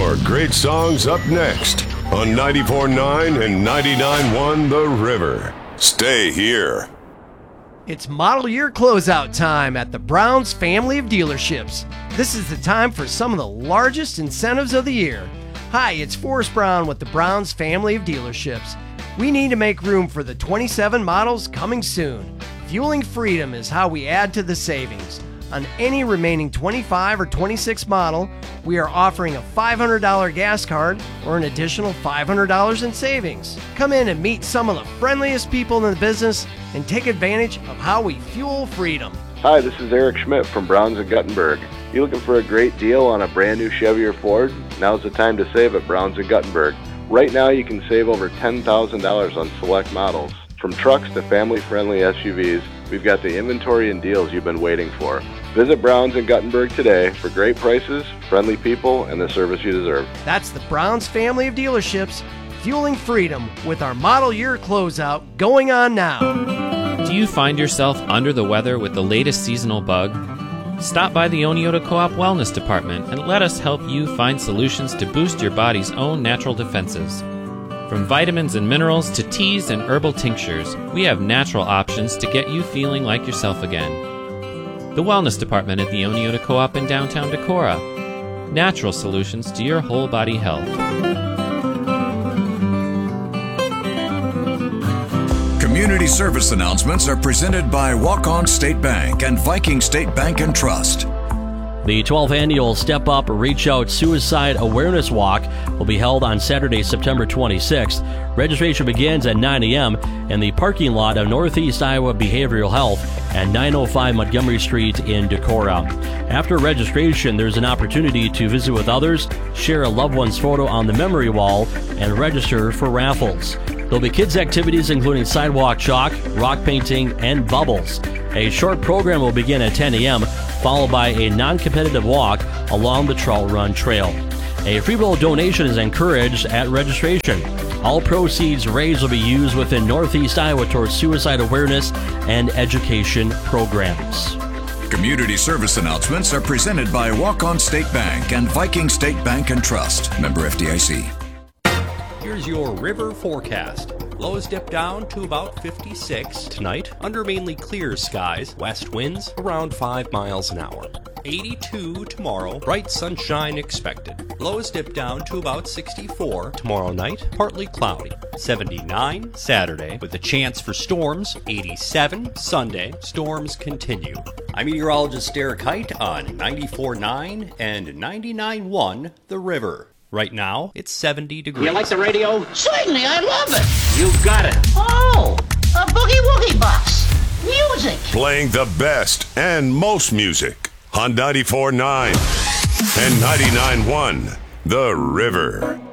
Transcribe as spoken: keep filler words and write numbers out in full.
More great songs up next on ninety-four point nine and ninety-nine point one The River. Stay here. It's model year closeout time at the Browns family of dealerships. This is the time for some of the largest incentives of the year. Hi, it's Forrest Brown with the Browns family of dealerships. We need to make room for the twenty-seven models coming soon. Fueling freedom is how we add to the savings. On any remaining twenty-five or twenty-six model, we are offering a five hundred dollars gas card or an additional five hundred dollars in savings. Come in and meet some of the friendliest people in the business and take advantage of how we fuel freedom. Hi, this is Eric Schmidt from Browns and Guttenberg. You looking for a great deal on a brand new Chevy or Ford? Now's the time to save at Browns and Guttenberg. Right now you can save over ten thousand dollars on select models. From trucks to family-friendly S U Vs, we've got the inventory and deals you've been waiting for. Visit Browns and Guttenberg today for great prices, friendly people, and the service you deserve. That's the Browns family of dealerships, fueling freedom with our model year closeout going on now. Do you find yourself under the weather with the latest seasonal bug? Stop by the Oneota Co-op Wellness Department and let us help you find solutions to boost your body's own natural defenses. From vitamins and minerals to teas and herbal tinctures, we have natural options to get you feeling like yourself again. The Wellness Department at the Oneota Co-op in downtown Decorah. Natural solutions to your whole body health. Community service announcements are presented by Walk-On State Bank and Viking State Bank and Trust. The twelfth annual Step Up Reach Out Suicide Awareness Walk will be held on Saturday, September twenty-sixth. Registration begins at nine a.m. in the parking lot of Northeast Iowa Behavioral Health at nine oh five Montgomery Street in Decorah. After registration, there's an opportunity to visit with others, share a loved one's photo on the memory wall, and register for raffles. There'll be kids' activities including sidewalk chalk, rock painting, and bubbles. A short program will begin at ten a.m., followed by a non-competitive walk along the Trout Run Trail. A free will donation is encouraged at registration. All proceeds raised will be used within Northeast Iowa towards suicide awareness and education programs. Community service announcements are presented by Walk-On State Bank and Viking State Bank and Trust. Member F D I C. Here's your river forecast. Lows dip down to about fifty-six tonight under mainly clear skies. West winds around five miles an hour. eighty-two tomorrow, bright sunshine expected. Lows dip down to about sixty-four tomorrow night, partly cloudy. seventy-nine Saturday with a chance for storms. eighty-seven Sunday, storms continue. I'm meteorologist Derek Height on ninety-four point nine and ninety-nine point one The River. Right now, it's seventy degrees. You like the radio? Certainly, I love it. You've got it. Oh, a boogie woogie box. Music. Playing the best and most music on ninety-four point nine and ninety-nine point one The River.